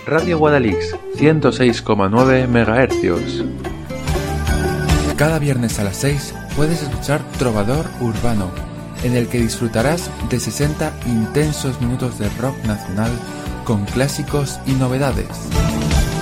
Radio Guadalix, 106,9 MHz. Cada viernes a las 6 puedes escuchar Trovador Urbano, en el que disfrutarás de 60 intensos minutos de rock nacional con clásicos y novedades.